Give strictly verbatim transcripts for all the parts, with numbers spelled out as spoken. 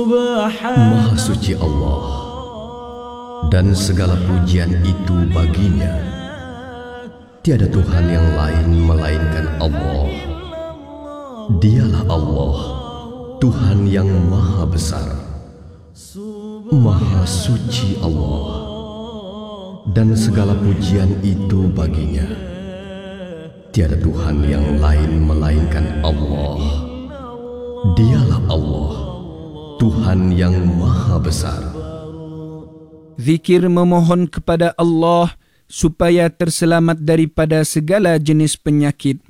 Maha suci Allah, dan segala pujian itu baginya. Tiada Tuhan yang lain melainkan Allah. Dialah Allah, Tuhan yang Maha Besar. Maha suci Allah, dan segala pujian itu baginya. Tiada Tuhan yang lain melainkan Allah. Dialah Allah, Tuhan yang Maha Besar. Zikir memohon kepada Allah supaya terselamat daripada segala jenis penyakit.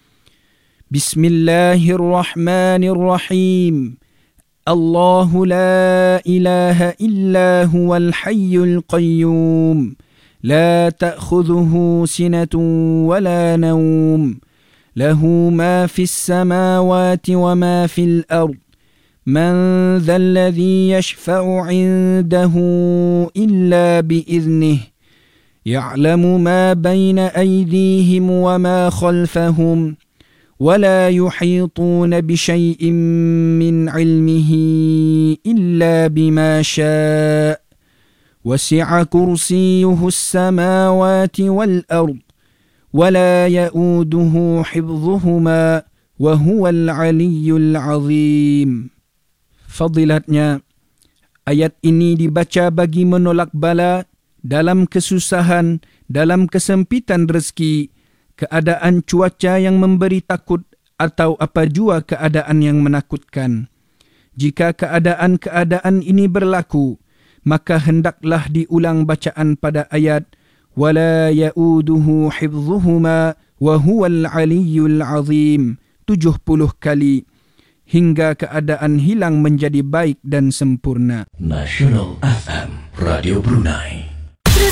Bismillahirrahmanirrahim. Allahu la ilaha illa huwal hayyul qayyum. La ta'khudhuhu sinatun wa la nawm. Lahu ma fis samawati wa ma fil ard. من ذا الذي يشفع عنده إلا بإذنه يعلم ما بين أيديهم وما خلفهم ولا يحيطون بشيء من علمه إلا بما شاء وسع كرسيه السماوات والأرض ولا يؤوده حفظهما وهو العلي العظيم. Fadilatnya, ayat ini dibaca bagi menolak bala dalam kesusahan, dalam kesempitan rezeki, keadaan cuaca yang memberi takut atau apa jua keadaan yang menakutkan. Jika keadaan-keadaan ini berlaku, maka hendaklah diulang bacaan pada ayat wala ya'uduhu hifdhuhuma wa huwal aliyyul azim tujuh puluh kali hingga keadaan hilang menjadi baik dan sempurna. Nasional F M Radio Brunei.